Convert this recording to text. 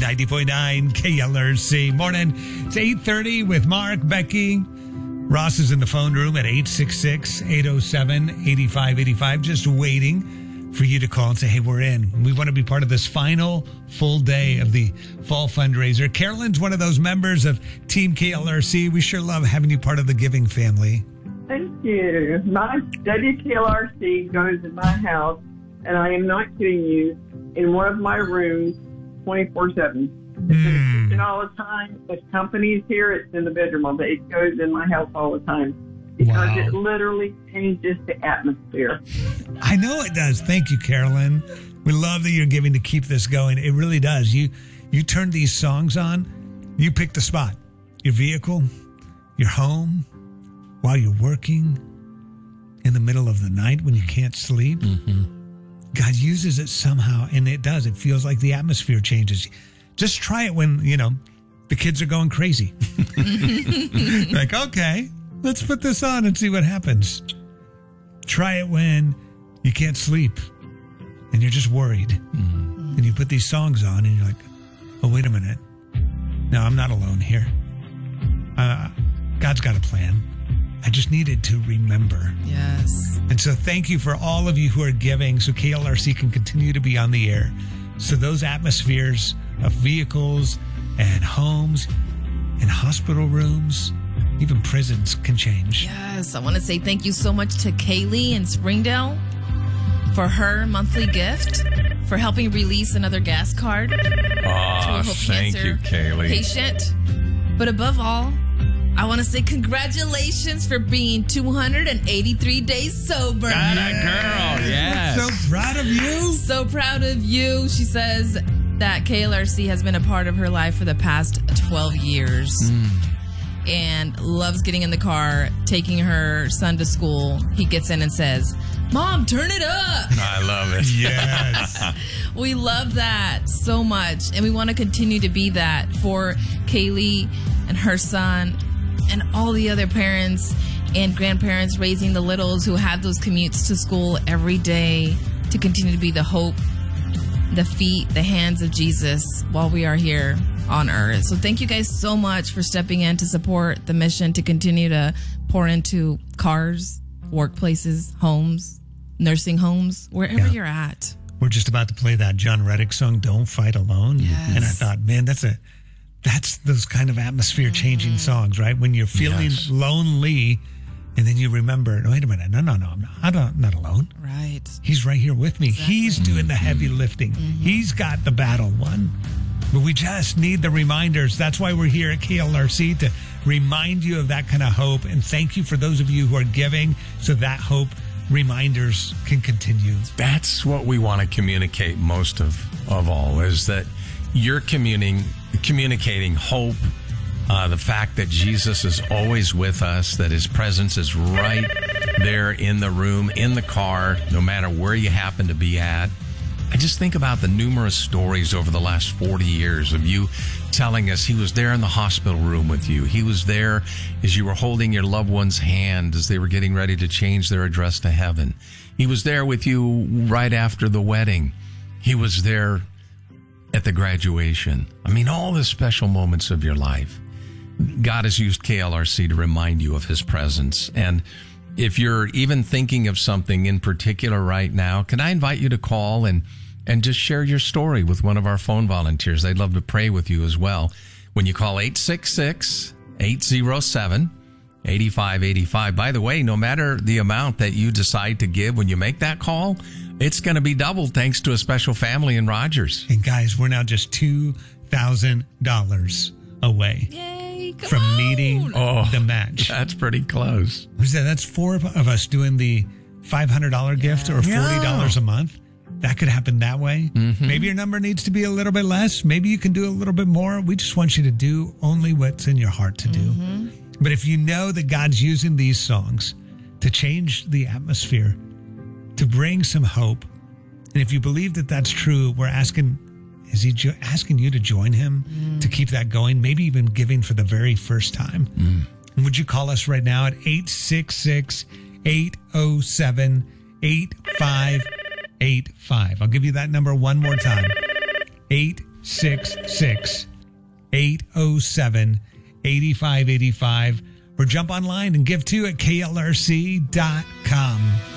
90.9 KLRC. Morning. It's 8:30 with Mark, Becky. Ross is in the phone room at 866-807-8585, just waiting for you to call and say, hey, we're in. We want to be part of this final full day of the fall fundraiser. Carolyn's one of those members of Team KLRC. We sure love having you part of the giving family. Thank you. My WKLRC goes in my house, and I am not kidding you, in one of my rooms 24/7. It's in the kitchen all the time. If company's here, it's in the bedroom all day. It goes in my house all the time because it literally changes the atmosphere. I know it does. Thank you, Carolyn. We love that you're giving to keep this going. It really does. You turn these songs on, you pick the spot. Your vehicle, your home, while you're working, in the middle of the night when you can't sleep. God uses it somehow, and it does. It feels like the atmosphere changes. Just try it when, the kids are going crazy. Like, okay, let's put this on and see what happens. Try it when you can't sleep and you're just worried. And you put these songs on and you're like, oh, wait a minute. No, I'm not alone here. God's got a plan. I just needed to remember. Yes. And so thank you for all of you who are giving so KLRC can continue to be on the air. So those atmospheres of vehicles and homes and hospital rooms, even prisons can change. Yes. I want to say thank you so much to Kaylee in Springdale for her monthly gift, for helping release another gas card to a Hope thank Cancer you, Kaylee. patient. But above all, I want to say congratulations for being 283 days sober. That girl, yes. So proud of you. So proud of you. She says that KLRC has been a part of her life for the past 12 years and loves getting in the car, taking her son to school. He gets in and says, Mom, turn it up. I love it. Yes. We love that so much. And we want to continue to be that for Kaylee and her son and all the other parents and grandparents raising the littles who have those commutes to school every day, to continue to be the hope, the feet, the hands of Jesus while we are here on earth. So thank you guys so much for stepping in to support the mission to continue to pour into cars, workplaces, homes, nursing homes, wherever you're at. We're just about to play that John Reddick song, Don't Fight Alone. Yes. And I thought, man, that's those kind of atmosphere changing songs, right? When you're feeling lonely and then you remember, wait a minute, no, I'm not alone. Right. He's right here with me. Exactly. He's doing the heavy lifting. He's got the battle won. But we just need the reminders. That's why we're here at KLRC, to remind you of that kind of hope. And thank you for those of you who are giving so that hope reminders can continue. That's what we want to communicate most of all, is that you're communicating hope, the fact that Jesus is always with us, that his presence is right there in the room, in the car, no matter where you happen to be at. I just think about the numerous stories over the last 40 years of you telling us he was there in the hospital room with you. He was there as you were holding your loved one's hand as they were getting ready to change their address to heaven. He was there with you right after the wedding. He was there at the graduation. I mean, all the special moments of your life. God has used KLRC to remind you of his presence. And if you're even thinking of something in particular right now, can I invite you to call and just share your story with one of our phone volunteers? They'd love to pray with you as well. When you call 866-807-8585. By the way, no matter the amount that you decide to give when you make that call, it's going to be doubled thanks to a special family in Rogers. And guys, we're now just $2,000 away. Yay, come from on. meeting the match. That's pretty close. Who's that? That's four of us doing the $500 gift or $40 a month. That could happen that way. Mm-hmm. Maybe your number needs to be a little bit less. Maybe you can do a little bit more. We just want you to do only what's in your heart to do. But if you know that God's using these songs to change the atmosphere, to bring some hope, and if you believe that that's true, we're asking, is he asking you to join him to keep that going? Maybe even giving for the very first time. And would you call us right now at 866-807-8585? I'll give you that number one more time. 866-807-8585. 866 807 8585 or jump online and give too at klrc.com.